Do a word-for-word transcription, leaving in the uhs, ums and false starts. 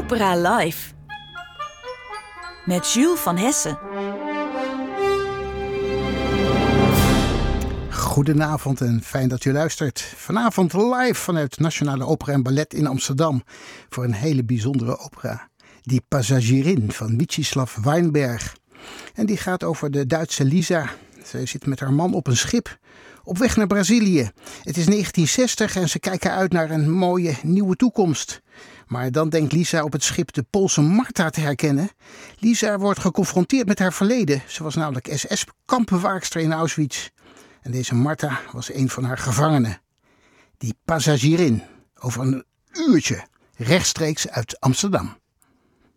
Opera Live met Jules van Hessen. Goedenavond en fijn dat u luistert. Vanavond live vanuit Nationale Opera en Ballet in Amsterdam voor een hele bijzondere opera. Die Passagierin van Mstislav Weinberg. En die gaat over de Duitse Lisa. Zij zit met haar man op een schip op weg naar Brazilië. Het is negentien zestig en ze kijken uit naar een mooie nieuwe toekomst. Maar dan denkt Lisa op het schip de Poolse Marta te herkennen. Lisa wordt geconfronteerd met haar verleden. Ze was namelijk S S-kampbewaakster in Auschwitz. En deze Marta was een van haar gevangenen. Die Passagierin, over een uurtje, rechtstreeks uit Amsterdam.